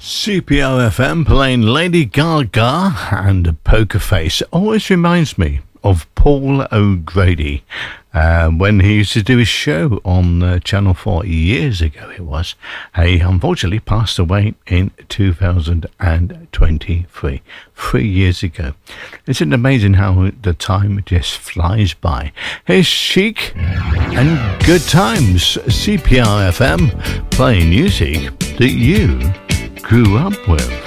CPR-FM playing Lady Gaga and Poker Face always reminds me of Paul O'Grady when he used to do his show on Channel 4 years ago it was. He unfortunately passed away in 2023, 3 years ago. Isn't it amazing how the time just flies by? Here's Chic and Good Times, CPR-FM, playing music that you grew up with.